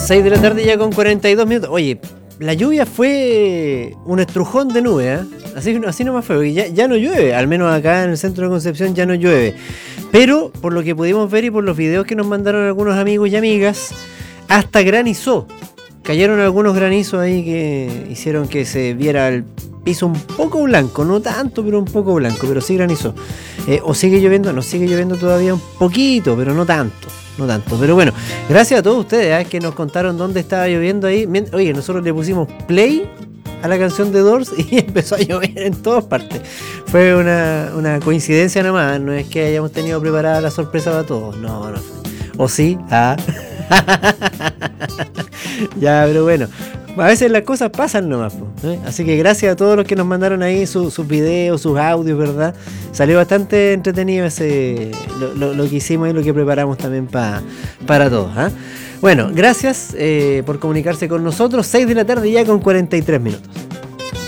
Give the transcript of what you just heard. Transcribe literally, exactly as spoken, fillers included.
seis de la tarde ya con cuarenta y dos minutos. Oye, la lluvia fue un estrujón de nube, ¿eh? Así, así nomás fue. Ya, ya no llueve, al menos acá en el centro de Concepción ya no llueve. Pero por lo que pudimos ver y por los videos que nos mandaron algunos amigos y amigas, hasta granizó. Cayeron algunos granizos ahí que hicieron que se viera el piso un poco blanco, no tanto, pero un poco blanco, pero sí granizó. Eh, o sigue lloviendo, no sigue lloviendo todavía un poquito, pero no tanto. No tanto, pero bueno, gracias a todos ustedes ¿eh? que nos contaron dónde estaba lloviendo ahí. Oye, nosotros le pusimos play a la canción de Doors y empezó a llover en todas partes. Fue una, una coincidencia nomás, no es que hayamos tenido preparada la sorpresa para todos, no, no. O sí, ah. Ya, pero bueno, a veces las cosas pasan nomás, ¿eh? Así que gracias a todos los que nos mandaron ahí su, sus videos, sus audios, ¿verdad? Salió bastante entretenido ese lo, lo, lo que hicimos y lo que preparamos también pa, para todos, ¿eh? Bueno, gracias eh, por comunicarse con nosotros. seis de la tarde ya con cuarenta y tres minutos.